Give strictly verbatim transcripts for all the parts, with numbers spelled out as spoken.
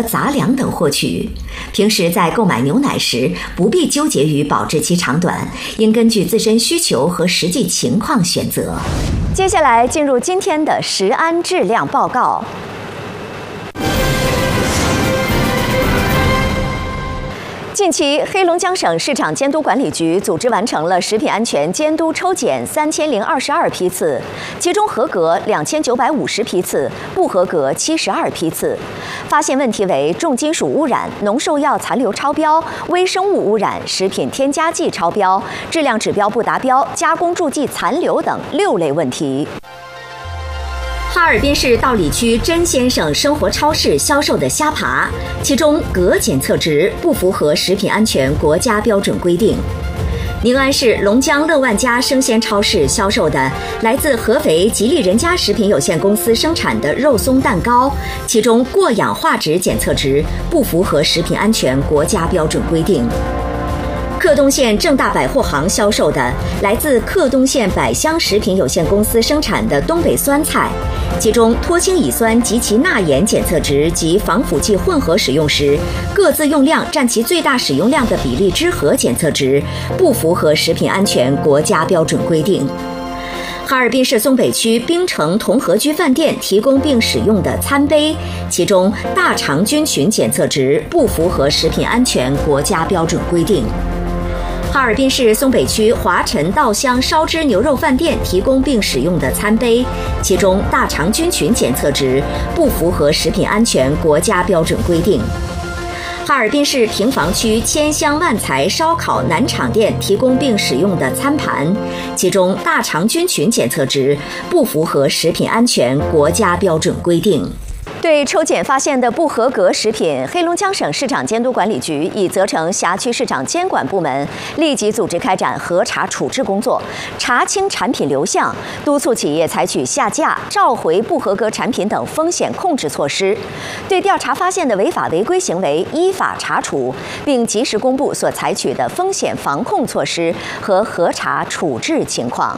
杂粮等获取。平时在购买牛奶时，不必纠结于保质期长短，应根据自身需求和实际情况选择。 接下来进入今天的食安质量报告。近期，黑龙江省市场监督管理局组织完成了食品安全监督抽检三千零二十二批次，其中合格两千九百五十批次，不合格七十二批次。发现问题为重金属污染、农兽药残留超标、微生物污染、食品添加剂超标、质量指标不达标、加工助剂残留等六类问题。 哈尔滨市道里区甄先生生活超市销售的虾爬，其中镉检测值不符合食品安全国家标准规定。宁安市龙江乐万家生鲜超市销售的来自合肥吉利人家食品有限公司生产的肉松蛋糕，其中过氧化酯检测值不符合食品安全国家标准规定。克东县正大百货行销售的来自克东县百香食品有限公司生产的东北酸菜，其中脱氢乙酸及其钠盐检测值及防腐剂混合使用时各自用量占其最大使用量的比例之和检测值不符合食品安全国家标准规定。哈尔滨市松北区冰城同和居饭店提供并使用的餐杯，其中大肠菌群检测值不符合食品安全国家标准规定。哈尔滨市松北区华晨稻香烧汁牛肉饭店提供并使用的餐杯，其中大肠菌群检测值不符合食品安全国家标准规定。哈尔滨市平房区千香万财烧烤南厂店提供并使用的餐盘，其中大肠菌群检测值不符合食品安全国家标准规定。 对抽检发现的不合格食品，黑龙江省市场监督管理局已责成辖区市场监管部门立即组织开展核查处置工作，查清产品流向，督促企业采取下架、召回不合格产品等风险控制措施，对调查发现的违法违规行为依法查处，并及时公布所采取的风险防控措施和核查处置情况。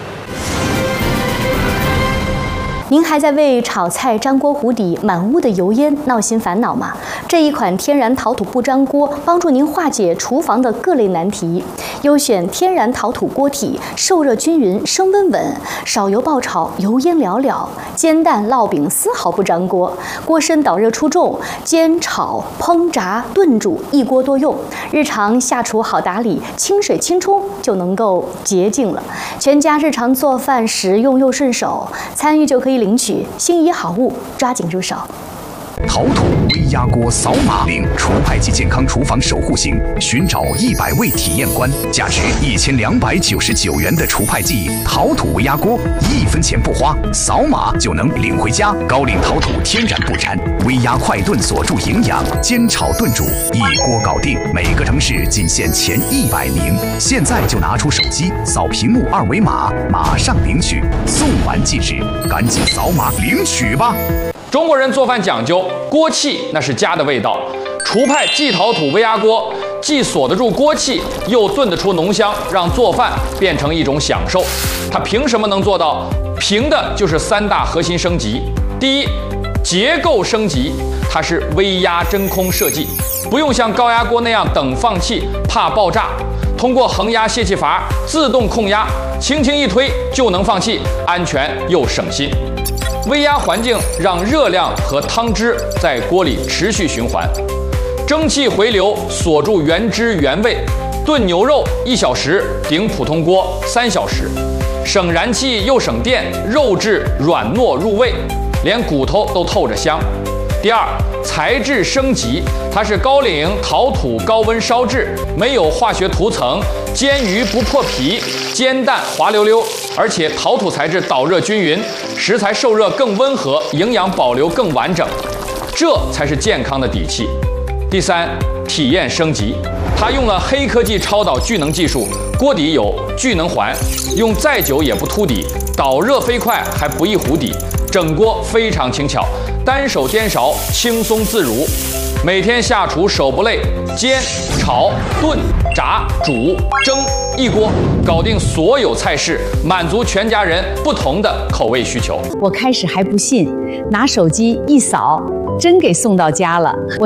您还在为炒菜粘锅糊底满屋的油烟闹心烦恼吗？这一款天然陶土不粘锅帮助您化解厨房的各类难题。优选天然陶土锅体，受热均匀，升温稳，少油爆炒，油烟袅袅，煎蛋烙饼丝毫不粘锅。锅身导热出众，煎炒烹炸炖煮一锅多用，日常下厨好打理，清水轻冲就能够洁净了。全家日常做饭实用又顺手，参与就可以领取心仪好物，抓紧入手。 陶土微压锅扫码领除派及健康厨房守护星，寻找一百位体验官，价值一千两百九十九元的除派剂陶土微压锅，一分钱不花，扫码就能领回家。高岭陶土天然不粘，微压快炖锁住营养，煎炒炖煮一锅搞定。每个城市仅限前一百名，现在就拿出手机扫屏幕二维码，马上领取，送完即止，赶紧扫码领取吧。 中国人做饭讲究锅气，那是家的味道。厨派季陶土微压锅既锁得住锅气，又炖得出浓香，让做饭变成一种享受。它凭什么能做到？凭的就是三大核心升级。第一，结构升级，它是微压真空设计，不用像高压锅那样等放气，怕爆炸。通过恒压泄气阀自动控压，轻轻一推就能放气，安全又省心。微压环境让热量和汤汁在锅里持续循环，蒸汽回流锁住原汁原味。炖牛肉一小时顶普通锅三小时，省燃气又省电，肉质软糯入味，连骨头都透着香。第二，材质升级，它是高岭陶土高温烧制，没有化学涂层，煎鱼不破皮，煎蛋滑溜溜，而且陶土材质导热均匀，食材受热更温和，营养保留更完整，这才是健康的底气。第三，体验升级，它用了黑科技超导聚能技术，锅底有聚能环，用再久也不凸底，导热飞快还不易糊底，整锅非常轻巧，单手颠勺轻松自如。每天下厨手不累，煎、炒、炖、炸、煮、蒸，一锅搞定所有菜式，满足全家人不同的口味需求。 我开始还不信，拿手机一扫，真给送到家了。